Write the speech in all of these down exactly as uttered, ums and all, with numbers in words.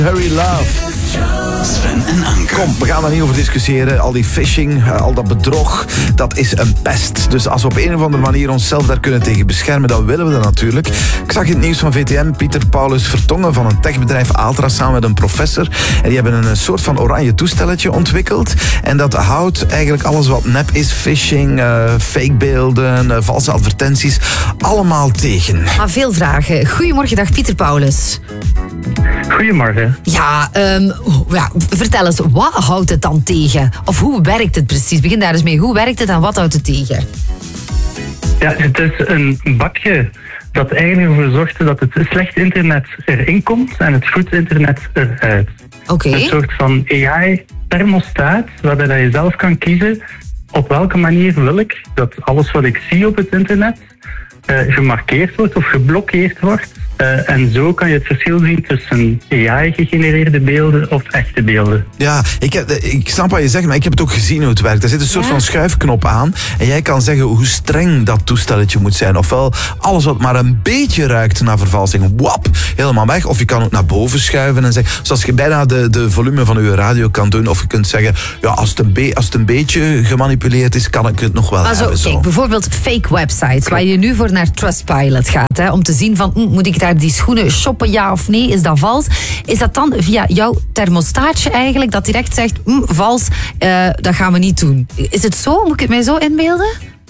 Hurry Love. Sven en Anke. Kom, we gaan er niet over discussiëren. Al die phishing, al dat bedrog, dat is een pest. Dus als we op een of andere manier onszelf daar kunnen tegen beschermen, dan willen we dat natuurlijk. Ik zag in het nieuws van V T N, Pieter Paulus Vertongen van een techbedrijf Altra samen met een professor. En die hebben een soort van oranje toestelletje ontwikkeld. En dat houdt eigenlijk alles wat nep is, phishing, uh, fakebeelden, uh, valse advertenties, allemaal tegen. Maar veel vragen. Goedemorgen, dag Pieter Paulus. Goedemorgen. Ja, um, ja, vertel eens, wat houdt het dan tegen? Of hoe werkt het precies? Begin daar eens mee. Hoe werkt het en wat houdt het tegen? Ja, het is een bakje dat eigenlijk ervoor zorgt dat het slecht internet erin komt en het goed internet eruit. Oké. Okay. Een soort van A I-thermostaat, waarbij je zelf kan kiezen op welke manier wil ik dat alles wat ik zie op het internet uh, gemarkeerd wordt of geblokkeerd wordt. Uh, en zo kan je het verschil zien tussen A I-gegenereerde beelden of echte beelden. Ja, ik, heb, ik snap wat je zegt, maar ik heb het ook gezien hoe het werkt. Er zit een soort ja. van schuifknop aan en jij kan zeggen hoe streng dat toestelletje moet zijn. Ofwel, alles wat maar een beetje ruikt naar vervalsing, wap, helemaal weg. Of je kan ook naar boven schuiven en zeggen, zoals je bijna de, de volume van je radio kan doen. Of je kunt zeggen, ja, als het een, be- als het een beetje gemanipuleerd is, kan ik het nog wel maar hebben. Zo, kijk, bijvoorbeeld fake websites, waar je nu voor naar Trustpilot gaat, hè, om te zien van, hm, moet ik daar die schoenen shoppen, ja of nee, is dat vals? Is dat dan via jouw thermostaatje eigenlijk, dat direct zegt, hm, vals, uh, dat gaan we niet doen. Is het zo? Moet ik het mij zo inbeelden?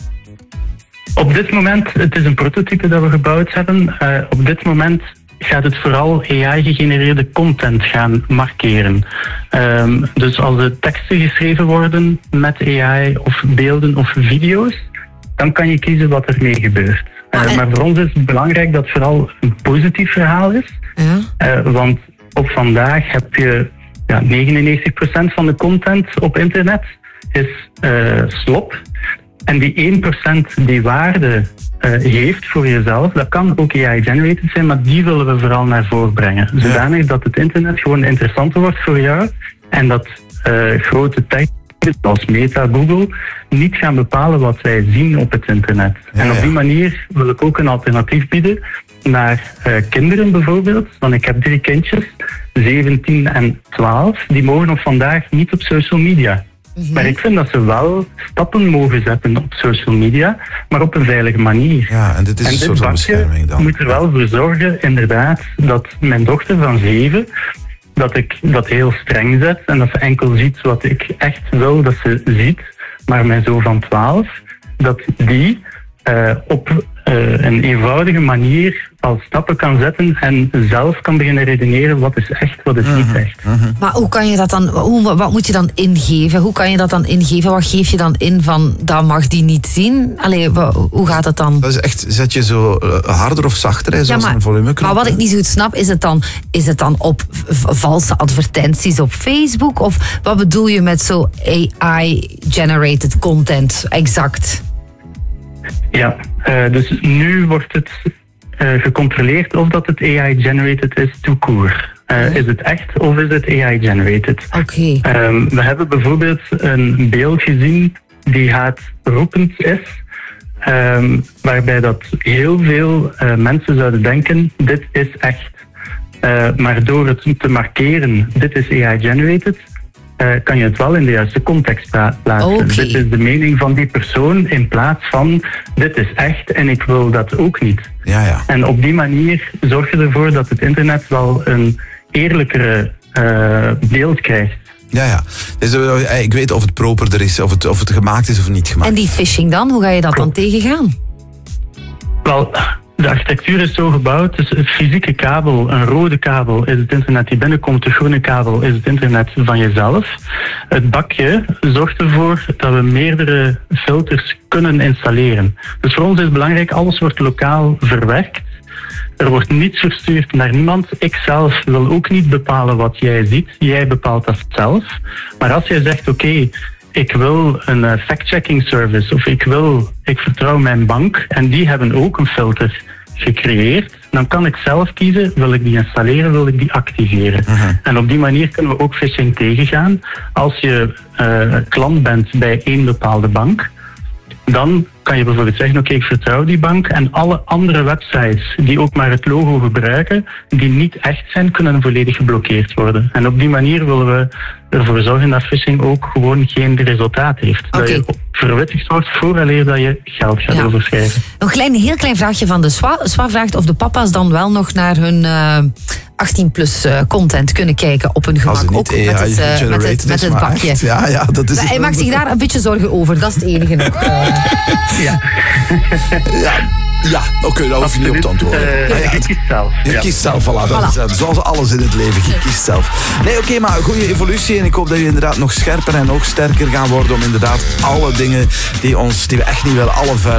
Op dit moment, het is een prototype dat we gebouwd hebben, uh, op dit moment gaat het vooral A I-gegenereerde content gaan markeren. Um, dus als er teksten geschreven worden met A I of beelden of video's, dan kan je kiezen wat ermee gebeurt. Uh, ah, maar voor ons is het belangrijk dat het vooral een positief verhaal is. Ja. Uh, want op vandaag heb je ja, negenennegentig procent van de content op internet is uh, slop. En die één procent die waarde uh, heeft voor jezelf, dat kan ook A I-generated zijn, maar die willen we vooral naar voren brengen. Zodanig ja. dat het internet gewoon interessanter wordt voor jou en dat uh, grote tech als Meta, Google, niet gaan bepalen wat wij zien op het internet. Ja, en op die manier wil ik ook een alternatief bieden naar uh, kinderen bijvoorbeeld. Want ik heb drie kindjes, zeventien en twaalf, die mogen op vandaag niet op social media. Mm-hmm. Maar ik vind dat ze wel stappen mogen zetten op social media, maar op een veilige manier. Ja, en dit is en een dit soort van bescherming dan. moet er wel voor zorgen, inderdaad, dat mijn dochter van zeven, dat ik dat heel streng zet en dat ze enkel ziet wat ik echt wil dat ze ziet. Maar mijn zoon van twaalf, dat die uh, op uh, een eenvoudige manier al stappen kan zetten en zelf kan beginnen redeneren wat is echt, wat is niet echt. Mm-hmm. Maar hoe kan je dat dan, hoe, wat moet je dan ingeven? Hoe kan je dat dan ingeven? Wat geef je dan in van, dat mag die niet zien? Allee, hoe gaat het dan? Dat is echt, zet je zo harder of zachter, hè, zoals ja, maar, een volumeknop. Maar wat ik niet zo goed snap, is het dan, is het dan op v- valse advertenties op Facebook? Of wat bedoel je met zo A I-generated content, exact? Ja, uh, dus nu wordt het uh, gecontroleerd of dat het A I-generated is tout court. Uh, is het echt of is het A I-generated? Oké. Okay. Um, we hebben bijvoorbeeld een beeld gezien die haatroepend is, um, waarbij dat heel veel uh, mensen zouden denken, dit is echt. Uh, maar door het te markeren, dit is A I-generated, Uh, kan je het wel in de juiste context pla- plaatsen. Okay. Dit is de mening van die persoon in plaats van dit is echt en ik wil dat ook niet. Ja, ja. En op die manier zorg je ervoor dat het internet wel een eerlijkere uh, beeld krijgt. Ja, ja. Dus, uh, ik weet of het proper is, of het, of het gemaakt is of niet gemaakt. En die phishing dan, hoe ga je dat Klopt. dan tegengaan? Wel, de architectuur is zo gebouwd, dus het fysieke kabel, een rode kabel is het internet die binnenkomt, de groene kabel is het internet van jezelf. Het bakje zorgt ervoor dat we meerdere filters kunnen installeren. Dus voor ons is het belangrijk, alles wordt lokaal verwerkt. Er wordt niets verstuurd naar niemand. Ik zelf wil ook niet bepalen wat jij ziet. Jij bepaalt dat zelf. Maar als jij zegt, oké, okay, ik wil een uh, fact-checking service of ik wil, ik vertrouw mijn bank en die hebben ook een filter gecreëerd, dan kan ik zelf kiezen, wil ik die installeren, wil ik die activeren. Uh-huh. En op die manier kunnen we ook phishing tegengaan. Als je uh, klant bent bij één bepaalde bank, dan kan je bijvoorbeeld zeggen, oké, ik vertrouw die bank en alle andere websites die ook maar het logo gebruiken, die niet echt zijn, kunnen volledig geblokkeerd worden. En op die manier willen we ervoor zorgen dat phishing ook gewoon geen resultaat heeft. Okay. Dat je verwittigd wordt vooraleer dat je geld gaat Ja. overschrijven. Een klein, heel klein vraagje van de Swa. Swa vraagt of de papa's dan wel nog naar hun uh, achttien plus uh, content kunnen kijken op hun gemak. Als het niet ook met A I het, uh, met generated het, met is, het maar bakje. echt, ja, ja, dat is Maar het hij maakt wel. zich daar een beetje zorgen over. Dat is het enige nog. Uh, Ja, Ja, ja oké, okay, daar hoef je niet op te antwoorden. Uh, Ah, ja, je het- kiest zelf. Je Ja. kiest zelf, voilà. Dat Voilà. is het. Zoals alles in het leven, je kiest zelf. Nee, oké, okay, maar een goede evolutie. En ik hoop dat je inderdaad nog scherper en nog sterker gaan worden om inderdaad alle dingen die, ons, die we echt niet willen, alle vuile